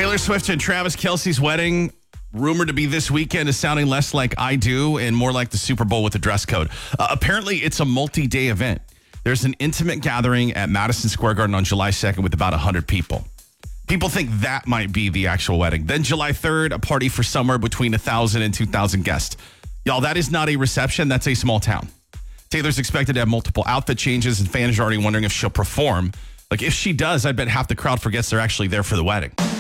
Taylor Swift and Travis Kelce's wedding, rumored to be this weekend, is sounding less like I Do and more like the Super Bowl with the dress code. Apparently, it's a multi-day event. There's an intimate gathering at Madison Square Garden on July 2nd with about 100 people. People think that might be the actual wedding. Then July 3rd, a party for somewhere between 1,000 and 2,000 guests. Y'all, that is not a reception. That's a small town. Taylor's expected to have multiple outfit changes, and fans are already wondering if she'll perform. Like, if she does, I bet half the crowd forgets they're actually there for the wedding.